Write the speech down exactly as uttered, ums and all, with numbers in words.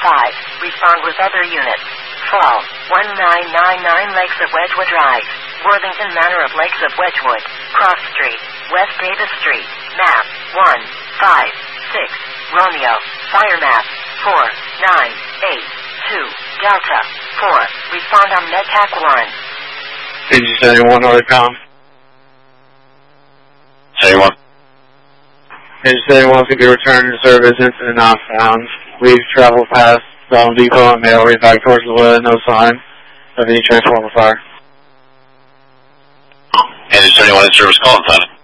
five. Respond with other units. Fall, one nine nine nine Lakes of Wedgwood Drive, Worthington Manor of Lakes of Wedgwood, Cross Street, West Davis Street, map, one five six, Romeo, fire map, four nine eight two, Delta, four, respond on MedTac Warren. Did you say one order com? Say one. Did you say one to be returned to service, incident not found. Please travel past Home Depot and mail right back towards the wood, no sign of any transformer fire. And is there anyone in service calling, Simon?